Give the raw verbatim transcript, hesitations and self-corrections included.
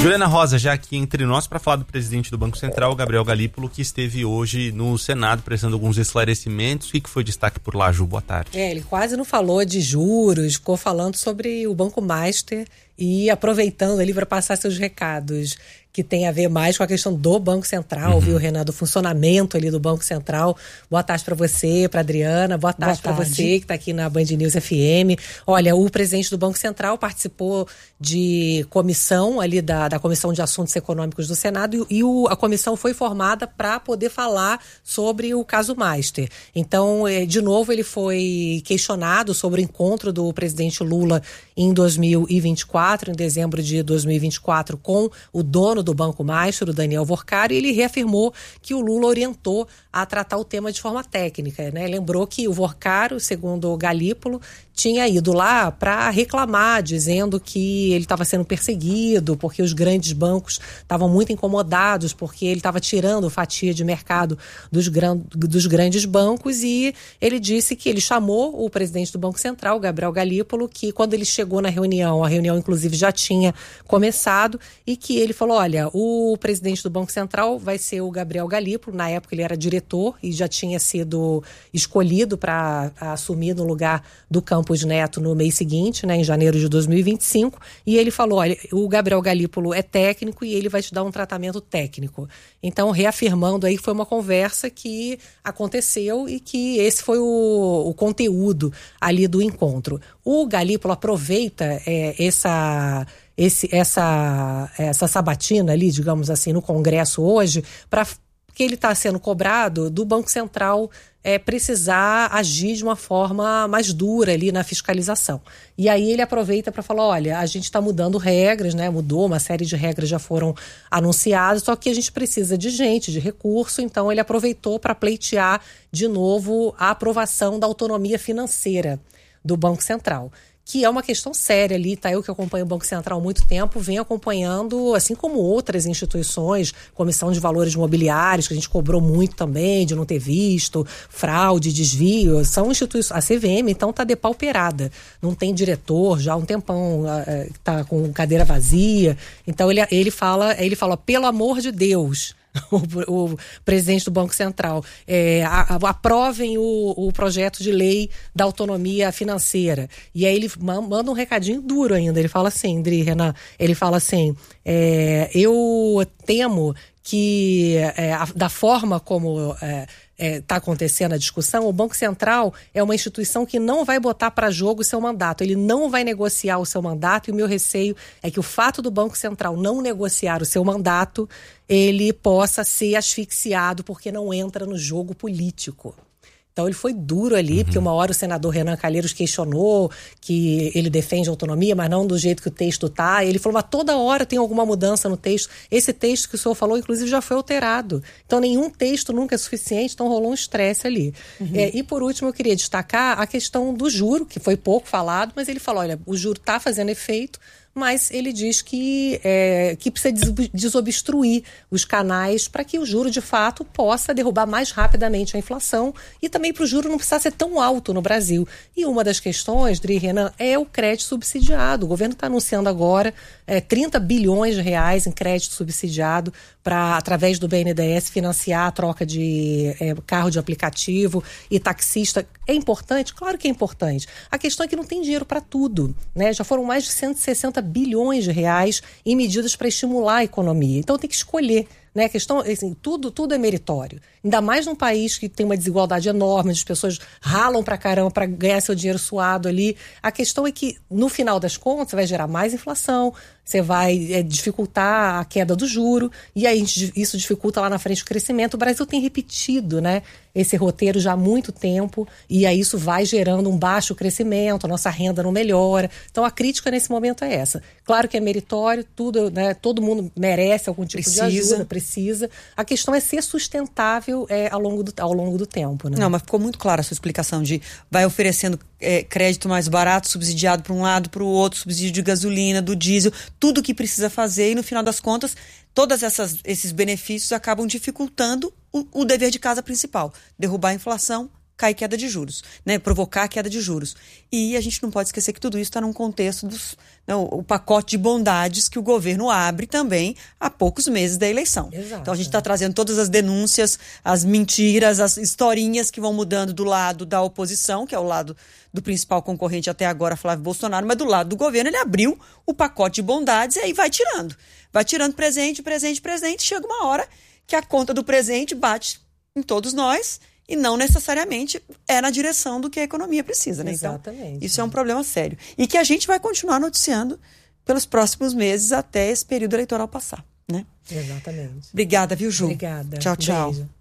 Juliana Rosa, já aqui entre nós, para falar do presidente do Banco Central, Gabriel Galípolo, que esteve hoje no Senado prestando alguns esclarecimentos. O que foi destaque por lá, Ju? Boa tarde. É, ele quase não falou de juros, ficou falando sobre o Banco Master e aproveitando ali para passar seus recados, que tem a ver mais com a questão do Banco Central, uhum. viu, Renan, do funcionamento ali do Banco Central. Boa tarde para você, para Adriana, boa tarde para você que está aqui na Band News F M. Olha, o presidente do Banco Central participou de comissão ali da, da Comissão de Assuntos Econômicos do Senado e, e o, a comissão foi formada para poder falar sobre o caso Master. Então, de novo, ele foi questionado sobre o encontro do presidente Lula em dois mil e vinte e quatro, em dezembro de dois mil e vinte e quatro, com o dono do Banco Master, o Daniel Vorcari, e ele reafirmou que o Lula orientou a tratar o tema de forma técnica, né? Lembrou que o Vorcari, segundo o Galípolo, tinha ido lá para reclamar, dizendo que ele estava sendo perseguido, porque os grandes bancos estavam muito incomodados, porque ele estava tirando fatia de mercado dos, gran, dos grandes bancos, e ele disse que ele chamou o presidente do Banco Central, Gabriel Galípolo, que quando ele chegou na reunião, a reunião inclusive já tinha começado, e que ele falou, olha, o presidente do Banco Central vai ser o Gabriel Galípolo, na época ele era diretor e já tinha sido escolhido para assumir no lugar do Campos Neto no mês seguinte, né, em janeiro de dois mil e vinte e cinco, e ele falou, olha, o Gabriel Galípolo é técnico e ele vai te dar um tratamento técnico. Então, reafirmando aí que foi uma conversa que aconteceu e que esse foi o, o conteúdo ali do encontro. O Galípolo aproveita é, essa... Esse, essa, essa sabatina ali, digamos assim, no Congresso hoje, para que ele está sendo cobrado do Banco Central é, precisar agir de uma forma mais dura ali na fiscalização. E aí ele aproveita para falar, olha, a gente está mudando regras, né? Mudou, uma série de regras já foram anunciadas, só que a gente precisa de gente, de recurso, então ele aproveitou para pleitear de novo a aprovação da autonomia financeira do Banco Central, que é uma questão séria ali, tá? Eu que acompanho o Banco Central há muito tempo, venho acompanhando, assim como outras instituições, Comissão de Valores Mobiliários, que a gente cobrou muito também, de não ter visto, fraude, desvio, são instituições, a C V M, então tá depauperada, não tem diretor já há um tempão, tá com cadeira vazia, então ele, ele fala, ele fala, pelo amor de Deus, O, o presidente do Banco Central, é, a, a, aprovem o, o projeto de lei da autonomia financeira. E aí ele manda um recadinho duro ainda. Ele fala assim, Dri, Renan, ele fala assim, é, eu temo que é, a, da forma como é, está é, acontecendo a discussão, o Banco Central é uma instituição que não vai botar para jogo o seu mandato, ele não vai negociar o seu mandato, e o meu receio é que o fato do Banco Central não negociar o seu mandato, ele possa ser asfixiado porque não entra no jogo político. Então ele foi duro ali, uhum. porque uma hora o senador Renan Calheiros questionou que ele defende a autonomia, mas não do jeito que o texto está. Ele falou, mas toda hora tem alguma mudança no texto. Esse texto que o senhor falou, inclusive, já foi alterado. Então nenhum texto nunca é suficiente, então rolou um estresse ali. Uhum. É, e por último, eu queria destacar a questão do juro, que foi pouco falado, mas ele falou, olha, o juro está fazendo efeito, mas ele diz que, é, que precisa desobstruir os canais para que o juro, de fato, possa derrubar mais rapidamente a inflação e também para o juro não precisar ser tão alto no Brasil. E uma das questões, Dri, Renan, é o crédito subsidiado. O governo está anunciando agora é, trinta bilhões de reais em crédito subsidiado para, através do B N D E S, financiar a troca de é, carro de aplicativo e taxista. É importante? Claro que é importante. A questão é que não tem dinheiro para tudo, né? Já foram mais de cento e sessenta bilhões de reais em medidas para estimular a economia. Então tem que escolher, né? A questão, assim, tudo, tudo é meritório. Ainda mais num país que tem uma desigualdade enorme, as pessoas ralam pra caramba para ganhar seu dinheiro suado ali. A questão é que, no final das contas, vai gerar mais inflação, você vai é, dificultar a queda do juro, e aí isso dificulta lá na frente o crescimento. O Brasil tem repetido, né, esse roteiro já há muito tempo, e aí isso vai gerando um baixo crescimento, a nossa renda não melhora. Então a crítica nesse momento é essa. Claro que é meritório, tudo, né, todo mundo merece algum tipo precisa. de ajuda, precisa. A questão é ser sustentável é, ao, longo do, ao longo do tempo. Né? Não, mas ficou muito clara a sua explicação de vai oferecendo é, crédito mais barato, subsidiado para um lado, para o outro, subsídio de gasolina, do diesel, tudo que precisa fazer, e no final das contas, todos esses benefícios acabam dificultando o, o dever de casa principal, derrubar a inflação cair queda de juros, né? Provocar a queda de juros. E a gente não pode esquecer que tudo isso está num contexto dos, né, o, o pacote de bondades que o governo abre também há poucos meses da eleição. Exato. Então a gente está trazendo todas as denúncias, as mentiras, as historinhas que vão mudando do lado da oposição, que é o lado do principal concorrente até agora, Flávio Bolsonaro, mas do lado do governo ele abriu o pacote de bondades e aí vai tirando. Vai tirando presente, presente, presente, chega uma hora que a conta do presente bate em todos nós e não necessariamente é na direção do que a economia precisa, né? Exatamente. Então, isso é um problema sério. E que a gente vai continuar noticiando pelos próximos meses até esse período eleitoral passar, né? Exatamente. Obrigada, viu, Ju? Obrigada. Tchau, tchau. Beijo.